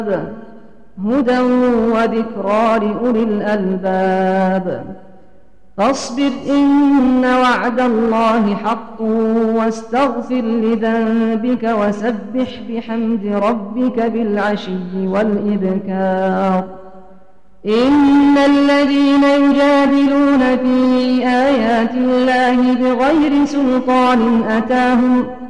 هدى وذكرى لأولي الألباب. فاصبر إن وعد الله حق واستغفر لذنبك وسبح بحمد ربك بالعشي والإبكار. إن الذين يجادلون في آيات الله بغير سلطان أتاهم